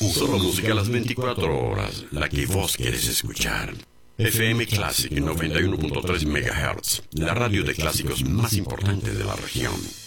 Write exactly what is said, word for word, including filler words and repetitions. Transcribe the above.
Solo música a las veinticuatro horas, la que vos querés escuchar. F M Classic noventa y uno punto tres megahertz, la radio de clásicos más importante de la región.